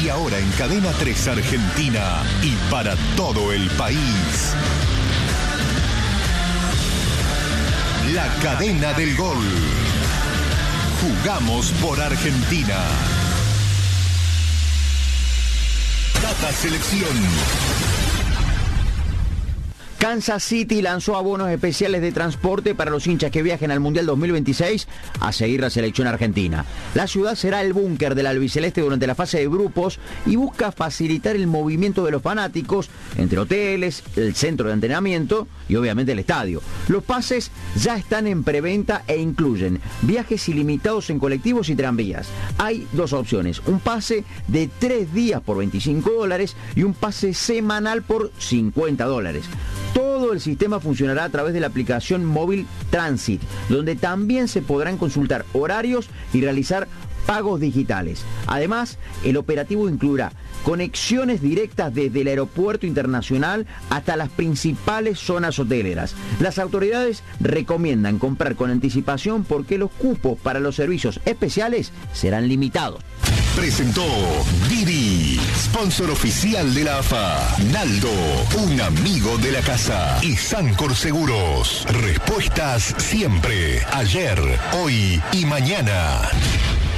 Y ahora en Cadena 3 Argentina y para todo el país. La cadena del gol. Jugamos por Argentina. Data Selección. Kansas City lanzó abonos especiales de transporte para los hinchas que viajen al Mundial 2026 a seguir la selección argentina. La ciudad será el búnker del albiceleste durante la fase de grupos y busca facilitar el movimiento de los fanáticos entre hoteles, el centro de entrenamiento y obviamente el estadio. Los pases ya están en preventa e incluyen viajes ilimitados en colectivos y tranvías. Hay dos opciones, un pase de 3 días por $25 y un pase semanal por $50. Todo el sistema funcionará a través de la aplicación móvil Transit, donde también se podrán consultar horarios y realizar pagos digitales. Además, el operativo incluirá conexiones directas desde el aeropuerto internacional hasta las principales zonas hoteleras. Las autoridades recomiendan comprar con anticipación porque los cupos para los servicios especiales serán limitados. Presentó Didi, sponsor oficial de la AFA. Naldo, un amigo de la casa. Y Sancor Seguros. Respuestas siempre, ayer, hoy y mañana.